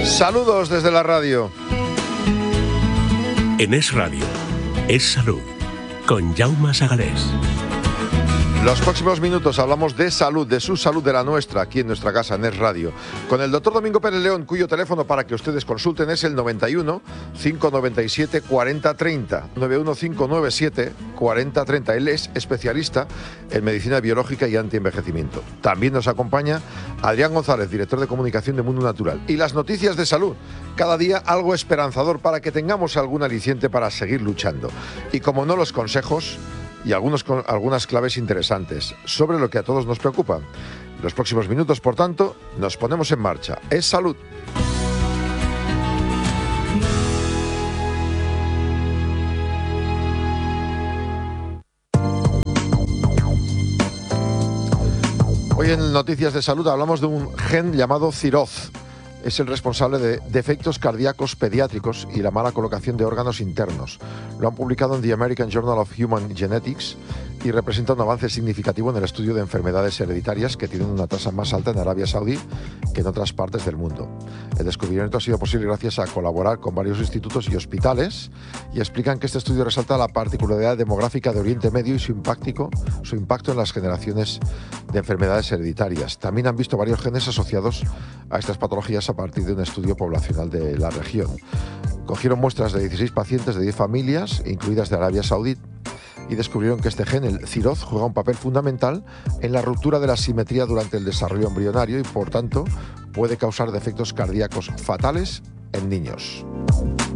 Saludos desde la radio. En Es Radio, Es Salud, con Jaume Sagalés. Los próximos minutos hablamos de salud, de su salud, de la nuestra, aquí en nuestra casa, en Es Radio, con el doctor Domingo Pérez León, cuyo teléfono para que ustedes consulten es el 91 597 4030, 91 597 4030. Él es especialista en medicina biológica y antienvejecimiento. También nos acompaña Adrián González, director de comunicación de Mundo Natural. Y las noticias de salud, cada día algo esperanzador para que tengamos algún aliciente para seguir luchando. Y como no, los consejos y algunas claves interesantes sobre lo que a todos nos preocupa. Los próximos minutos, por tanto, nos ponemos en marcha. Es salud. Hoy en Noticias de Salud hablamos de un gen llamado Ciroz. Es el responsable de defectos cardíacos pediátricos y la mala colocación de órganos internos. Lo han publicado en The American Journal of Human Genetics y representa un avance significativo en el estudio de enfermedades hereditarias que tienen una tasa más alta en Arabia Saudí que en otras partes del mundo. El descubrimiento ha sido posible gracias a colaborar con varios institutos y hospitales y explican que este estudio resalta la particularidad demográfica de Oriente Medio y su impacto en las generaciones de enfermedades hereditarias. También han visto varios genes asociados a estas patologías a partir de un estudio poblacional de la región. Cogieron muestras de 16 pacientes de 10 familias, incluidas de Arabia Saudí, y descubrieron que este gen, el Ciroz, juega un papel fundamental en la ruptura de la simetría durante el desarrollo embrionario y, por tanto, puede causar defectos cardíacos fatales en niños.